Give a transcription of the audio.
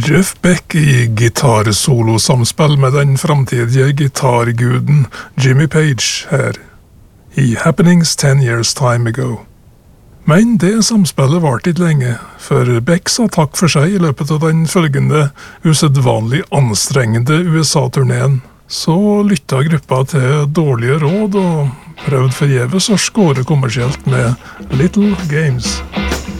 Jeff Beck i gitarsolosamspill med den framtidige gitarguden Jimmy Page her, i Happenings 10 Years Time Ago. Men det samspillet varte ikke lenge, for Beck sa takk for seg i løpet av den følgende usedvanlig anstrengende USA-turneen. Så lytta gruppa til dårlige råd og prøvde forgjeves å score kommersielt med Little Games.